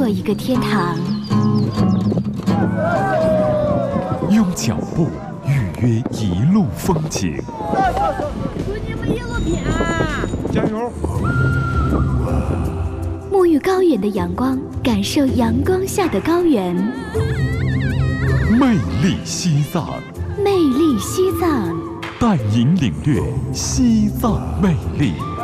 做一个天堂。 用脚步预约一路风景。 祝你们一路平安， 加油！ 沐浴高原的阳光，感受阳光下的高原。 魅力西藏， 魅力西藏， 带您领略西藏魅力。